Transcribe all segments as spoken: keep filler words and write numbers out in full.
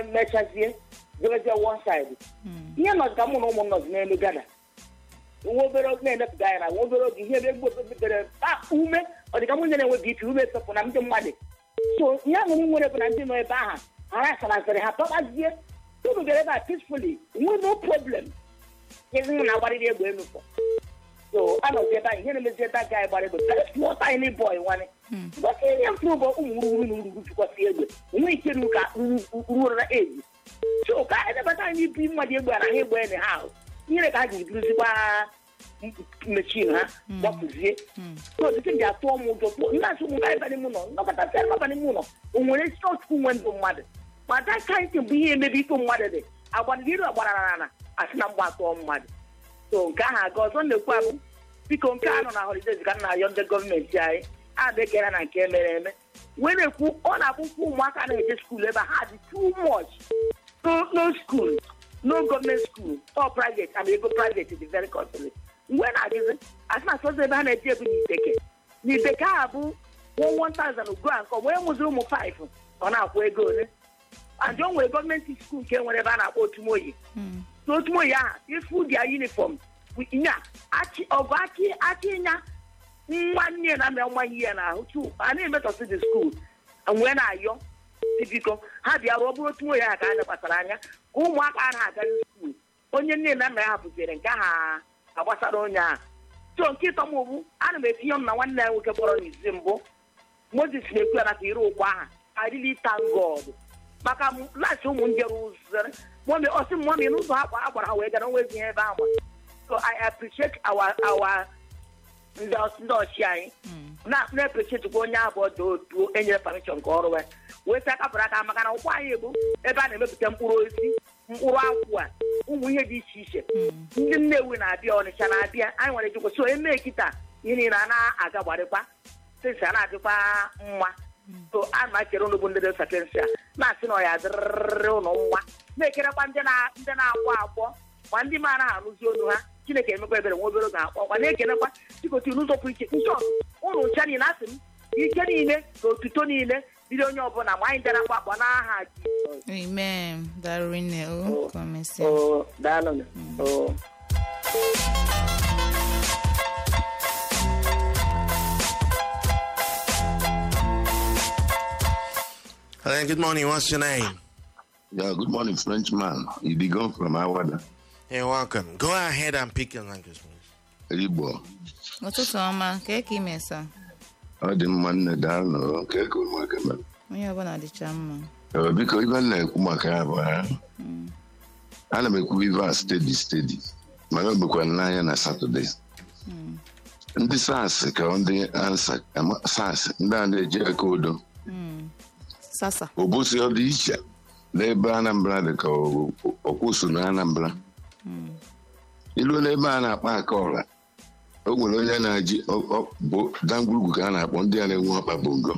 mechazie jebezie one side ihe nọzi ka mụ na ụmụ nọzi n'elu gada nwa obere oge na-enepụga ya na nwa obere oge ihe ebe egbu obere ume ọ dị ka mụ nyere enwe bp ume sọpụ na ndị mmadụ so ihe ahụ m nwere bụ na ndị nọ ebe ahụ ha sarasịrị ha tọbazie unu gara ebe a peacefully nwe no problem ezi mụ na-agbarịrị egbe elu fọ so anọzi ebe ahụ ihe na-emezi ebe aga anyị gbara egbe small tiny boy nwanne bọta ihe mfụrụ bụ ụmụ ururu na ururu jụkwasị egbe nwe ike ru ka ruo na eji so ka anyị debata anyị ibi mmadụ egbe na ha egbe na ha nyere ka ha jiri buruzikwa mechin ha gbapụzie so dịka ji atụọ m ụjọ tụọ nna asị ụmụ ka ịbanye m ụlọ nnọkọta sị abanye m ụlọ o nwere chọọchukwu nwe ndụ mmadụ ma daka ntị bụ ihe emebi iko mmadụ dị agbanịrị agbarara na asị na mgba atụọ mmadụ so nke ahụ aga ọzọ na-ekwu abụ biko nke a nọ na holidays ka nna ayọ ndị gọọmenti anyị adịgara na nke mere eme wee na-ekwu ọ na-akwụkwọ ụmụaka na-eje skuul ebe ha dị too much no school no government school or private and ego private is very costly mgbe na-adịzi asị na asọzọ ebe ha na-eji ebu n'iteke n'iteke a bụ one thousand go nke wee mụziri ụmụ five ọ na-akwụ ego ole and o nwere gọọmenti skuul nke nwere ebe a na-akpọ otumoyi so otumoyi ahụ ifu dia uniform nya ọgụ aki aki ịnya nwanne na mẹ nwa ihe na ahụ tu a na-emetọsị dị skuul wee na-ayọ biko ha bịa rụọ bụrụ otu ya ka anya kpatara anya ka ụmụaka a na-aga skuul onye nne na nna ya hapụziri nke ha agbasara onye ahụ so nke ịtọ m bụ ana m etinye m na nwanne ya nwoke kpọrọ n'izi mbụ Moses na-ekwu ya naka ire ụgbọ aha I really thank God maka lasi ụmụ njere ụzere mọmi ọsị m mọmi n'ụzọ ha gbara ha wee gara onwezi ihe ebe ahụ so I appreciate our our ndị ọchị anyị na-eprechetukwa onye abụọ dị otu enyere permission nke ọrụ wee wee sị aka pụrụ aka maka na ụkwụ anyị bụ ebe a na-emepụta mkpụrụ osisi mkpụrụ akwụ a ụmụ ihe dị iche iche ndị Nnewi na-abịa Ọnịcha na-abịa anyị nwere jikwa so eme kịta ihe niile a na-aga gbarịkwa sesi a na-adịkwa mma so a na-ekere ụnụ bụ ndị dị sekensị a na-asị na ọ ya dịrịrị ụlọ nwa na-ekerekwa ndị na-akwọ akwọ ma ndị mara ha arụzi olu ha Chineke emekwa ebere nwa obere ga-akpọ kwa na-ekenekwa chikoti n'ụzọ pụrụ iche nchọ ụlọ ncha niile asị m ike niile na otuto niile dịrị onye ọbụla ma anyị dara mkpakpọ n'aha Jizọs. Amen. Darwin o komesi. Oh, daalụ. Oh. Hello, good morning. What's your name? Yeah, good morning, Frenchman. You be gone from Awada. You're welcome. Go ahead and pick your language, please. Igbo. Ụtụtụ ọma, ka eke imesa? Ọ dị mma nne daalụ ka eke ụmụaka mere. Onye ọbụla dịcha mma. Biko ibe na-ekwu maka ya bụ ha. Ana m ekwu ive a steady steady. Mana o mekwara n'anya na Satọde. Ndị SARS ka ndị ansa SARS ndị a na-eji aka odo. Sasa. Obosi ọ dị iche n'ebe Anambra dị ka ọkwụsụ na Anambra. Ilu n'ebe a na-akpa aka ọra o nwere onye na-eji dangwurugwu ka a na-akpọ ndị a na-enwe ọkpa bongo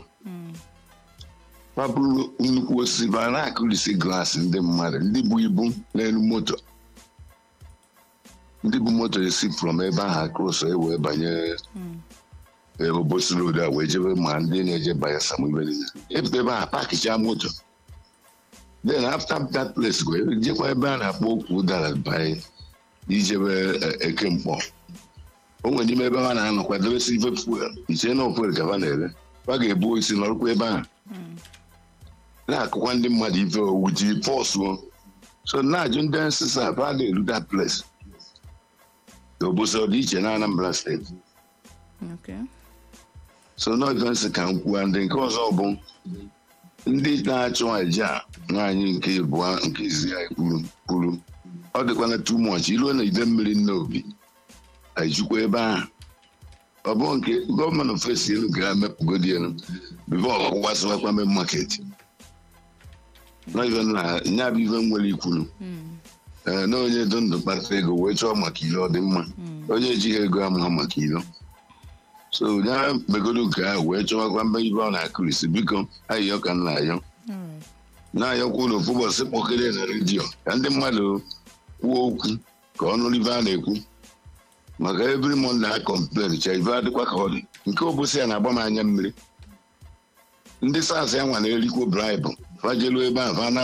papụrụ nnukwu osisi ba na-akụrisi glaasị ndị mmadụ ndị bụ ibu n'elu moto ndị bụ moto esi from ebe ahụ akroso ewee banye Obosi road a wee jebe ma ndị na-eje Bayelsa ibe niile epụta ebe ahụ pakicha moto then after that place jekwa ebe a na-akpọ okwu dara banye ijebe eke mkpọ o nwere n'ime ebe ha na-anọkwa debesi ife fuel iche na ofuel ka ha na-ere ha ga-ebu isi nọrụkwa ebe ahụ na-akụkwa ndị mmadụ ife owu ji pọsụo so na-ajụ ndị nsịsa ha ga-eru that place Obosi ọ dị iche na Anambra steeti so no ife ka m kwuo ndị nke ọzọ bụ ndị na-achụ aja nwaanyị nke abụọ nke izi ya kwuru kwuru ọ dịkwana too much ilu na ide mmiri n'obi ajikwa ebe ahụ ọ bụ nke gọọmenti ofesi elu ga-emepụgodi elu bifo ọgbasawakwa me market na ife na nya bụ ife nwere ikwuru ee na onye dị ndụ kpata ego wee chọọ maka ilo ọ dị mma onye ejighị ego amụha maka ilo so ya megodo nke ahụ wee chọwakwa mba ibe ọ na-akụrisi biko ayịyọ ka nna ayọ na-ayọkwa ụlọ ofu ụbọchị kpọkere na redio ka ndị mmadụ kwuo okwu ka ọ nụrụ ibe a na-ekwu maka every Monday na complain cha ibe adịkwa ka ọ dị nke Obosi ya na-agba m anya mmiri ndị SARS ya nwa na-erikwo bribe fajelu ebe ahụ